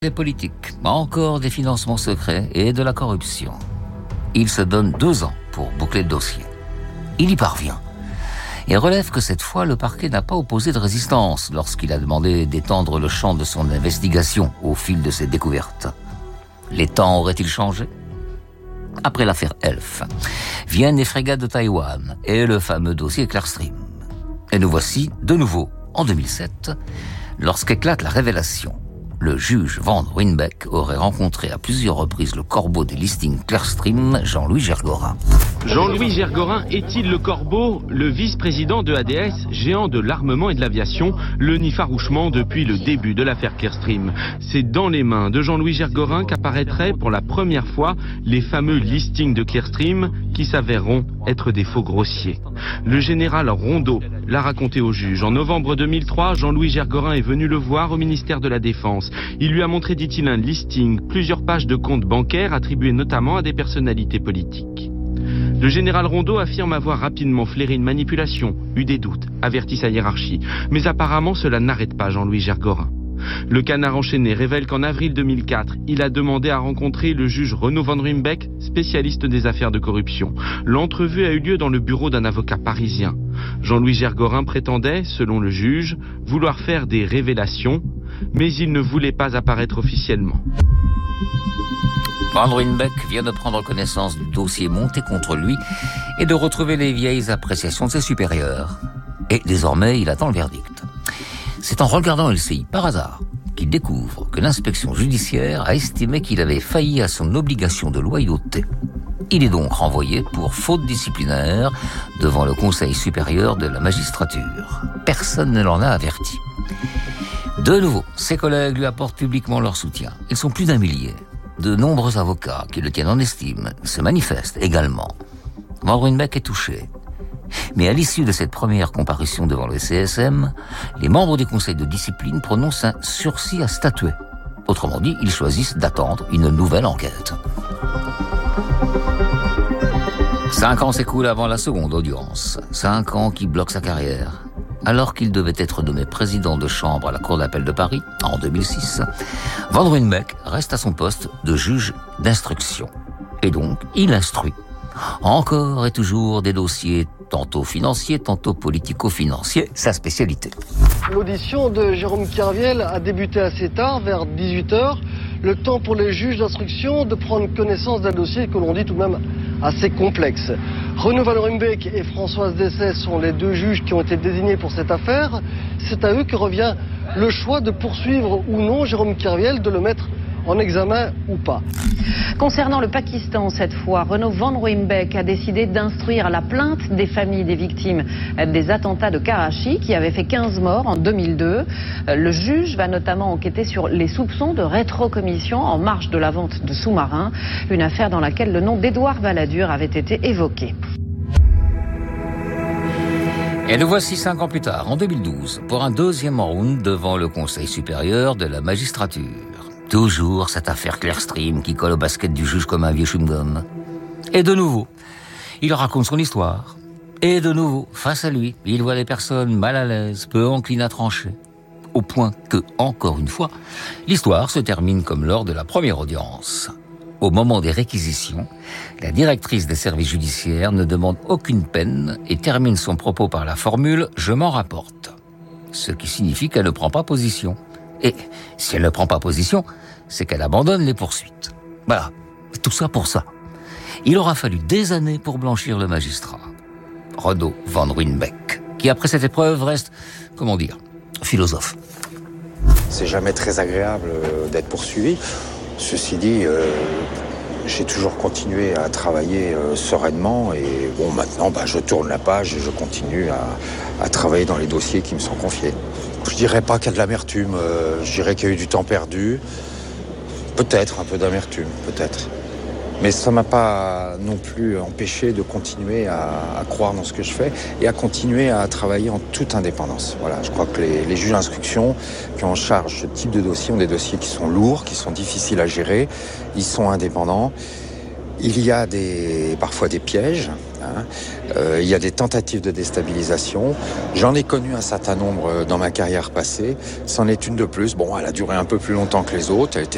Des politiques, encore des financements secrets et de la corruption. Il se donne 2 ans pour boucler le dossier. Il y parvient et relève que cette fois, le parquet n'a pas opposé de résistance lorsqu'il a demandé d'étendre le champ de son investigation au fil de ses découvertes. Les temps auraient-ils changé ? Après l'affaire Elf, viennent les frégates de Taïwan et le fameux dossier Clearstream. Et nous voici de nouveau en 2007, lorsqu'éclate la révélation. Le juge Van Ruynbeck aurait rencontré à plusieurs reprises le corbeau des listings Clearstream, Jean-Louis Gergorin. Jean-Louis Gergorin est-il le corbeau, le vice-président de ADS, géant de l'armement et de l'aviation, le nid farouchement depuis le début de l'affaire Clearstream? C'est dans les mains de Jean-Louis Gergorin qu'apparaîtraient pour la première fois les fameux listings de Clearstream qui s'avéreront être des faux grossiers. Le général Rondeau l'a raconté au juge. En novembre 2003, Jean-Louis Gergorin est venu le voir au ministère de la Défense. Il lui a montré, dit-il, un listing, plusieurs pages de comptes bancaires attribués notamment à des personnalités politiques. Le général Rondeau affirme avoir rapidement flairé une manipulation, eu des doutes, averti sa hiérarchie. Mais apparemment, cela n'arrête pas Jean-Louis Gergorin. Le canard enchaîné révèle qu'en avril 2004, il a demandé à rencontrer le juge Renaud Van Ruynbeck, spécialiste des affaires de corruption. L'entrevue a eu lieu dans le bureau d'un avocat parisien. Jean-Louis Gergorin prétendait, selon le juge, vouloir faire des révélations, mais il ne voulait pas apparaître officiellement. Van Ruynbeck vient de prendre connaissance du dossier monté contre lui et de retrouver les vieilles appréciations de ses supérieurs. Et désormais, il attend le verdict. C'est en regardant LCI par hasard qu'il découvre que l'inspection judiciaire a estimé qu'il avait failli à son obligation de loyauté. Il est donc renvoyé pour faute disciplinaire devant le Conseil supérieur de la magistrature. Personne ne l'en a averti. De nouveau, ses collègues lui apportent publiquement leur soutien. Ils sont plus d'1 millier. De nombreux avocats qui le tiennent en estime se manifestent également. Van Ruynbeck est touché. Mais à l'issue de cette première comparution devant le CSM, les membres du conseil de discipline prononcent un sursis à statuer. Autrement dit, ils choisissent d'attendre une nouvelle enquête. 5 ans s'écoulent avant la seconde audience. 5 ans qui bloquent sa carrière. Alors qu'il devait être nommé président de chambre à la Cour d'appel de Paris, en 2006, Van Ruynbeck reste à son poste de juge d'instruction. Et donc, il instruit. Encore et toujours des dossiers tantôt financiers, tantôt politico-financiers, sa spécialité. L'audition de Jérôme Kerviel a débuté assez tard, vers 18h. Le temps pour les juges d'instruction de prendre connaissance d'un dossier que l'on dit tout de même assez complexe. Renaud Van Ruynbeck et Françoise Dessay sont les 2 juges qui ont été désignés pour cette affaire. C'est à eux que revient le choix de poursuivre ou non Jérôme Kerviel, de le mettre en examen ou pas. Concernant le Pakistan, cette fois, Renaud Van Ruynbeck a décidé d'instruire la plainte des familles des victimes des attentats de Karachi qui avaient fait 15 morts en 2002. Le juge va notamment enquêter sur les soupçons de rétrocommission en marge de la vente de sous-marins, une affaire dans laquelle le nom d'Édouard Balladur avait été évoqué. Et nous voici 5 ans plus tard, en 2012, pour un 2e round devant le Conseil supérieur de la magistrature. Toujours cette affaire Clearstream qui colle au basket du juge comme un vieux chewing-gum. Et de nouveau, il raconte son histoire. Et de nouveau, face à lui, il voit des personnes mal à l'aise, peu enclines à trancher. Au point que, encore une fois, l'histoire se termine comme lors de la première audience. Au moment des réquisitions, la directrice des services judiciaires ne demande aucune peine et termine son propos par la formule « je m'en rapporte ». Ce qui signifie qu'elle ne prend pas position. Et si elle ne prend pas position, c'est qu'elle abandonne les poursuites. Voilà, tout ça pour ça. Il aura fallu des années pour blanchir le magistrat. Renaud Van Ruynbeck, qui après cette épreuve reste, comment dire, philosophe. C'est jamais très agréable d'être poursuivi. Ceci dit, j'ai toujours continué à travailler sereinement et bon, maintenant, je tourne la page et je continue à travailler dans les dossiers qui me sont confiés. Je dirais pas qu'il y a de l'amertume, je dirais qu'il y a eu du temps perdu. Peut-être un peu d'amertume, peut-être. Mais ça m'a pas non plus empêché de continuer à croire dans ce que je fais et à continuer à travailler en toute indépendance. Voilà, je crois que les juges d'instruction qui ont en charge ce type de dossier ont des dossiers qui sont lourds, qui sont difficiles à gérer, ils sont indépendants. Il y a parfois des pièges, il y a des tentatives de déstabilisation. J'en ai connu un certain nombre dans ma carrière passée. C'en est une de plus. Bon, elle a duré un peu plus longtemps que les autres. Elle était